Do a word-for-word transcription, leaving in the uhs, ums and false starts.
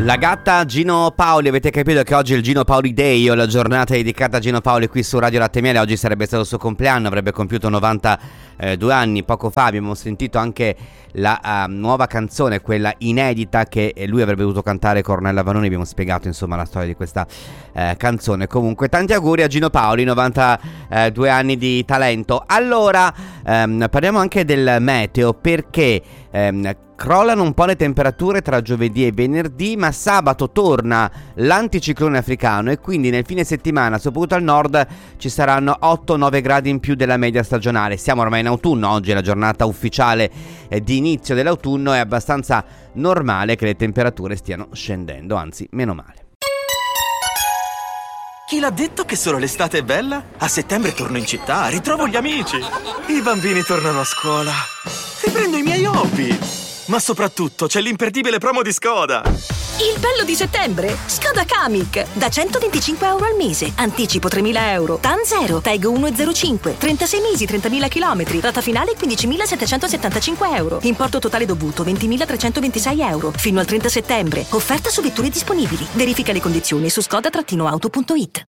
La gatta Gino Paoli, avete capito che oggi è il Gino Paoli Day, o la giornata dedicata a Gino Paoli qui su Radio Latte e Miele. Oggi sarebbe stato il suo compleanno, avrebbe compiuto novantadue anni. Poco fa abbiamo sentito anche la uh, nuova canzone, quella inedita che lui avrebbe dovuto cantare con Ornella Vanoni. Abbiamo spiegato insomma la storia di questa uh, canzone. Comunque tanti auguri a Gino Paoli, novantadue anni di talento. Allora um, parliamo anche del meteo, perché um, crollano un po' le temperature tra giovedì e venerdì, ma sabato torna l'anticiclone africano e quindi nel fine settimana, soprattutto al nord, ci saranno otto nove gradi in più della media stagionale. Siamo ormai in autunno, oggi è la giornata ufficiale eh, di inizio dell'autunno, è abbastanza normale che le temperature stiano scendendo, anzi meno male. Chi l'ha detto che solo l'estate è bella? A settembre torno in città, ritrovo gli amici, i bambini tornano a scuola, riprendo i miei hobby. Ma soprattutto c'è l'imperdibile promo di Skoda! Il bello di settembre? Skoda Kamiq! Da centoventicinque euro al mese. Anticipo tremila euro. T A N zero. Tag uno virgola zero cinque. trentasei mesi, trentamila chilometri. Rata finale quindicimilasettecentosettantacinque euro. Importo totale dovuto ventimilatrecentoventisei euro. Fino al trenta settembre. Offerta su vetture disponibili. Verifica le condizioni su skoda auto punto it.